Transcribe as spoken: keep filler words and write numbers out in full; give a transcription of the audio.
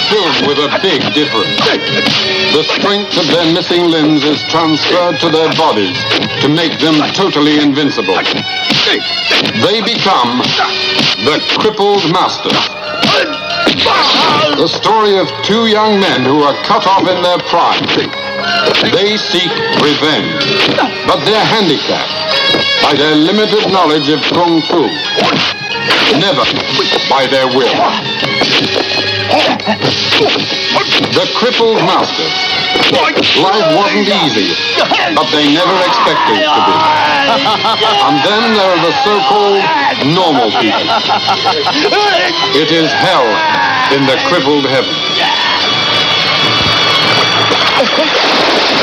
filled with a big difference. The strength of their missing limbs is transferred to their bodies to make them totally invincible. They become the Crippled Masters. The story of two young men who are cut off in their prime. They seek revenge, but they're handicapped by their limited knowledge of Kung Fu, never by their will. The Crippled Masters. Life wasn't easy, but they never expected it to be. And then there are the so-called normal people. It is hell in the crippled heaven.